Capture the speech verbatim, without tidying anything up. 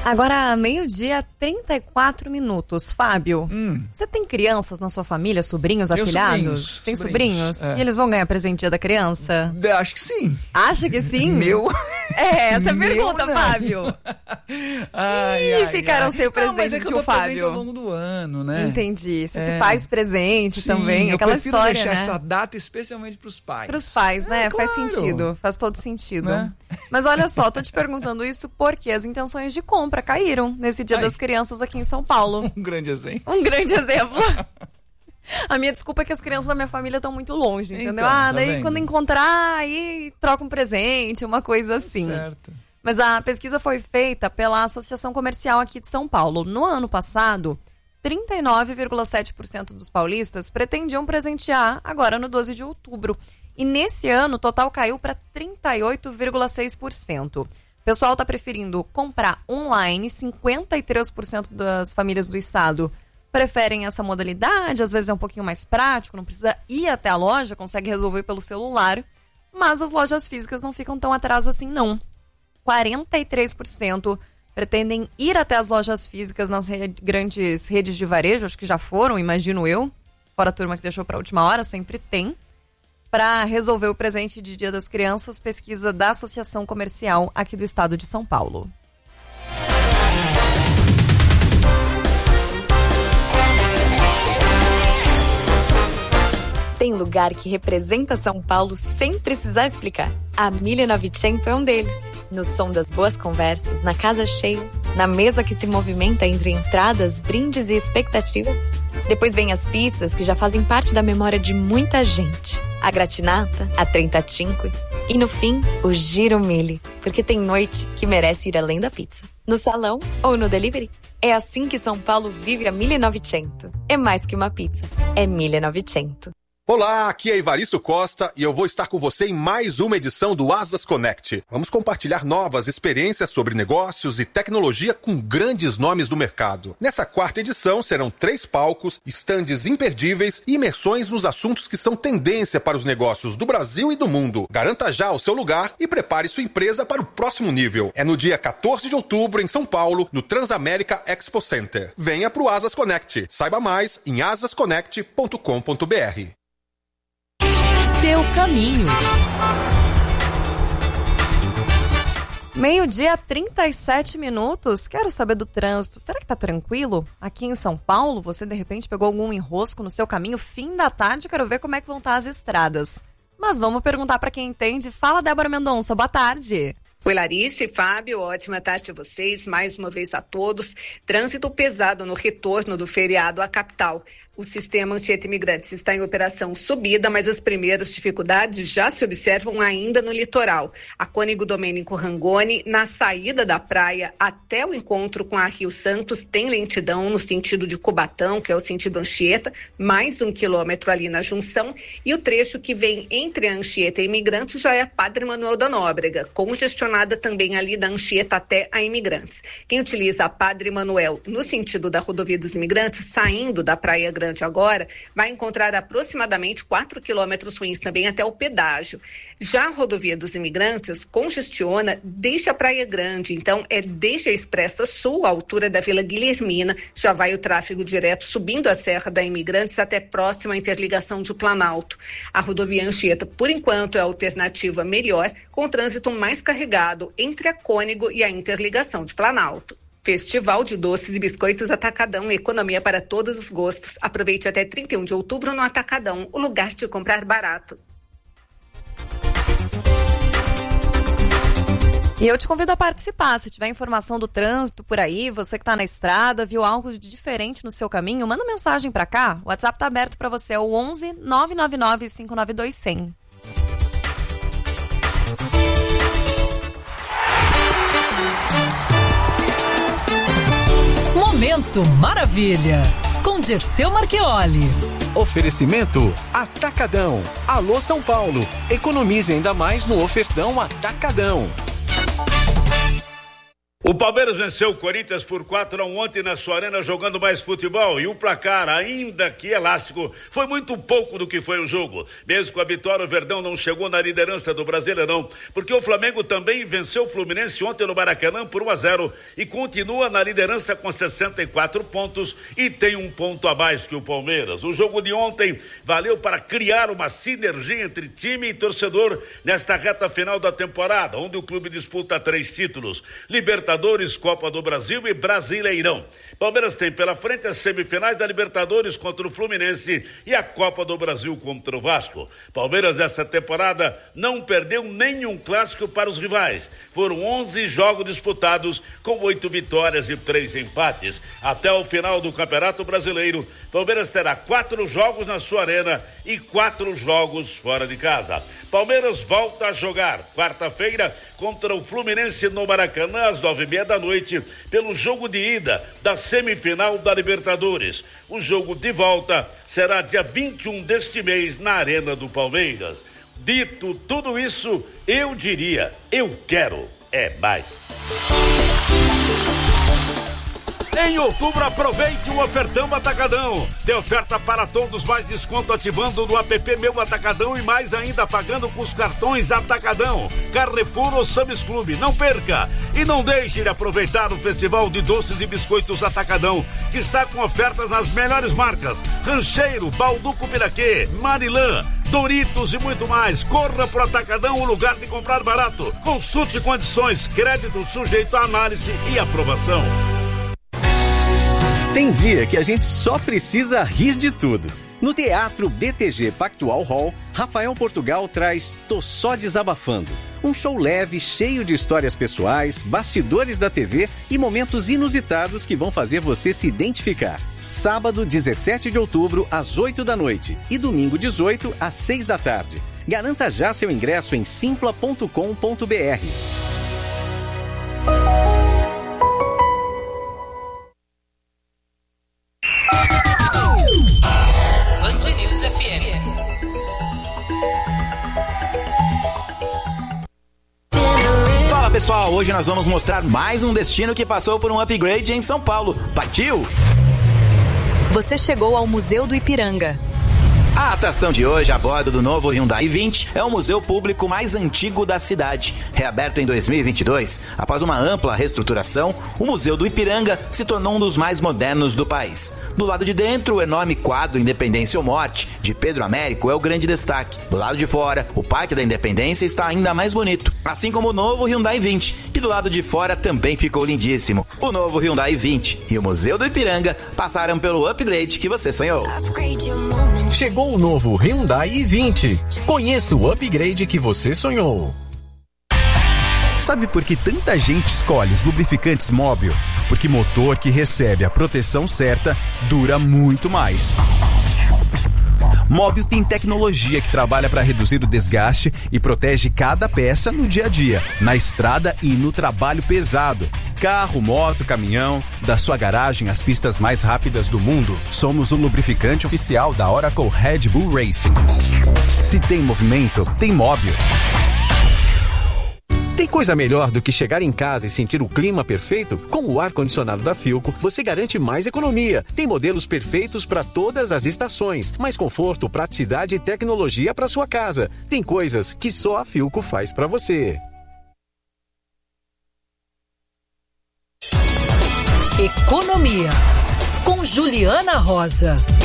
Agora, meio-dia, trinta e quatro minutos. Fábio, hum. você tem crianças na sua família, sobrinhos, Tenho afilhados? Sobrinhos, tem sobrinhos? sobrinhos? É. E eles vão ganhar presente dia da criança? Acho que sim. Acha que sim? Meu? É, essa é a Meu pergunta, não. Fábio. Ai, Ih, ai, ficaram ai. sem o presente, não, mas é que eu tio dou Fábio. presente ao longo do ano, né? Entendi. Você É. se faz presente Sim, também, eu aquela prefiro história, deixar né? essa data especialmente pros pais. Pros pais, né? É, faz claro. sentido, faz todo sentido. Né? Mas olha só, tô te perguntando isso porque as intenções de compra caíram nesse Dia Ai. das Crianças aqui em São Paulo. Um grande exemplo. Um grande exemplo. A minha desculpa é que as crianças da minha família estão muito longe, entendeu? Então, ah, tá daí vendo? quando encontrar, aí troca um presente, uma coisa assim. Certo. Mas a pesquisa foi feita pela Associação Comercial aqui de São Paulo. No ano passado, trinta e nove vírgula sete por cento dos paulistas pretendiam presentear agora no doze de outubro. E nesse ano, o total caiu para trinta e oito vírgula seis por cento. O pessoal está preferindo comprar online, cinquenta e três por cento das famílias do estado preferem essa modalidade, às vezes é um pouquinho mais prático, não precisa ir até a loja, consegue resolver pelo celular, mas as lojas físicas não ficam tão atrás assim não. quarenta e três por cento pretendem ir até as lojas físicas nas re- grandes redes de varejo, acho que já foram, imagino eu, fora a turma que deixou para a última hora, sempre tem. Para resolver o presente de Dia das Crianças, pesquisa da Associação Comercial aqui do estado de São Paulo. Tem lugar que representa São Paulo sem precisar explicar. A mille e novecento é um deles. No som das boas conversas, na casa cheia, na mesa que se movimenta entre entradas, brindes e expectativas. Depois vem as pizzas que já fazem parte da memória de muita gente. A gratinata, a trentacinque e no fim, o giro mille, porque tem noite que merece ir além da pizza. No salão ou no delivery. É assim que São Paulo vive a mille e novecento. É mais que uma pizza, é mille e novecento. Olá, aqui é Ivaristo Costa e eu vou estar com você em mais uma edição do Asas Connect. Vamos compartilhar novas experiências sobre negócios e tecnologia com grandes nomes do mercado. Nessa quarta edição serão três palcos, estandes imperdíveis e imersões nos assuntos que são tendência para os negócios do Brasil e do mundo. Garanta já o seu lugar e prepare sua empresa para o próximo nível. É no dia quatorze de outubro em São Paulo, no Transamérica Expo Center. Venha para o Asas Connect. Saiba mais em asas connect ponto com ponto b r. Seu caminho. Meio-dia, trinta e sete minutos. Quero saber do trânsito. Será que tá tranquilo? Aqui em São Paulo, você de repente pegou algum enrosco no seu caminho? Fim da tarde, quero ver como é que vão estar as estradas. Mas vamos perguntar para quem entende. Fala, Débora Mendonça, boa tarde. Oi, Larissa e Fábio, ótima tarde a vocês, mais uma vez a todos. Trânsito pesado no retorno do feriado à capital. O sistema Anchieta Imigrantes está em operação subida, mas as primeiras dificuldades já se observam ainda no litoral. A Cônigo Domênico Rangoni, na saída da praia até o encontro com a Rio Santos, tem lentidão no sentido de Cubatão, que é o sentido Anchieta, mais um quilômetro ali na junção, e o trecho que vem entre a Anchieta e Imigrantes já é a Padre Manuel da Nóbrega, congestionada também ali da Anchieta até a Imigrantes. Quem utiliza a Padre Manuel no sentido da Rodovia dos Imigrantes, saindo da Praia Grande agora, vai encontrar aproximadamente quatro quilômetros ruins também até o pedágio. Já a Rodovia dos Imigrantes congestiona desde a Praia Grande, então é desde a Expressa Sul, à altura da Vila Guilhermina, já vai o tráfego direto subindo a Serra da Imigrantes até próxima à interligação de Planalto. A rodovia Anchieta, por enquanto, é a alternativa melhor, com o trânsito mais carregado entre a Cônigo e a interligação de Planalto. Festival de Doces e Biscoitos Atacadão, economia para todos os gostos. Aproveite até trinta e um de outubro no Atacadão, o lugar de comprar barato. E eu te convido a participar. Se tiver informação do trânsito por aí, você que está na estrada, viu algo de diferente no seu caminho, manda mensagem para cá. O WhatsApp está aberto para você, é o onze nove nove nove cinco nove dois zero zero. Momento Maravilha, com Dirceu Marchioli. Oferecimento Atacadão. Alô São Paulo. Economize ainda mais no ofertão Atacadão. O Palmeiras venceu o Corinthians por quatro a um ontem na sua arena, jogando mais futebol, e o placar, ainda que elástico, foi muito pouco do que foi o jogo. Mesmo com a vitória, o Verdão não chegou na liderança do Brasileirão, porque o Flamengo também venceu o Fluminense ontem no Maracanã por um a zero e continua na liderança com sessenta e quatro pontos e tem um ponto a mais que o Palmeiras. O jogo de ontem valeu para criar uma sinergia entre time e torcedor nesta reta final da temporada, onde o clube disputa três títulos: Libertadores, Copa do Brasil e Brasileirão. Palmeiras tem pela frente as semifinais da Libertadores contra o Fluminense e a Copa do Brasil contra o Vasco. Palmeiras nessa temporada não perdeu nenhum clássico para os rivais. Foram onze jogos disputados com oito vitórias e três empates. Até o final do Campeonato Brasileiro, Palmeiras terá quatro jogos na sua arena e quatro jogos fora de casa. Palmeiras volta a jogar quarta-feira contra o Fluminense no Maracanã às nove e meia da noite pelo jogo de ida da semifinal da Libertadores. O jogo de volta será dia vinte e um deste mês na Arena do Palmeiras. Dito tudo isso, eu diria, eu quero é mais. Em outubro, aproveite o ofertão Atacadão. Tem oferta para todos, mais desconto ativando no app Meu Atacadão e mais ainda pagando com os cartões Atacadão, Carrefour ou Sam's Clube. Não perca! E não deixe de aproveitar o Festival de Doces e Biscoitos Atacadão, que está com ofertas nas melhores marcas: Rancheiro, Balduco Piraquê, Marilã, Doritos e muito mais. Corra pro Atacadão, o lugar de comprar barato. Consulte condições, crédito sujeito à análise e aprovação. Tem dia que a gente só precisa rir de tudo. No Teatro B T G Pactual Hall, Rafael Portugal traz Tô Só Desabafando. Um show leve, cheio de histórias pessoais, bastidores da T V e momentos inusitados que vão fazer você se identificar. Sábado, dezessete de outubro, às oito da noite e domingo, dezoito, às seis da tarde. Garanta já seu ingresso em simpla ponto com ponto b r. Fala pessoal, hoje nós vamos mostrar mais um destino que passou por um upgrade em São Paulo. Partiu? Você chegou ao Museu do Ipiranga. A atração de hoje, a bordo do novo Hyundai i vinte, é o museu público mais antigo da cidade. Reaberto em dois mil e vinte e dois, após uma ampla reestruturação, o Museu do Ipiranga se tornou um dos mais modernos do país. Do lado de dentro, o enorme quadro Independência ou Morte, de Pedro Américo, é o grande destaque. Do lado de fora, o Parque da Independência está ainda mais bonito, assim como o novo Hyundai i vinte, que do lado de fora também ficou lindíssimo. O novo Hyundai i vinte e o Museu do Ipiranga passaram pelo upgrade que você sonhou. Chegou o novo Hyundai i vinte. Conheça o upgrade que você sonhou. Sabe por que tanta gente escolhe os lubrificantes Móbil? Porque motor que recebe a proteção certa dura muito mais. Móbil tem tecnologia que trabalha para reduzir o desgaste e protege cada peça no dia a dia, na estrada e no trabalho pesado. Carro, moto, caminhão, da sua garagem às pistas mais rápidas do mundo, somos o lubrificante oficial da Oracle Red Bull Racing. Se tem movimento, tem Móbil. Tem coisa melhor do que chegar em casa e sentir o clima perfeito? Com o ar-condicionado da Philco, você garante mais economia. Tem modelos perfeitos para todas as estações, mais conforto, praticidade e tecnologia para sua casa. Tem coisas que só a Philco faz para você. Economia, com Juliana Rosa.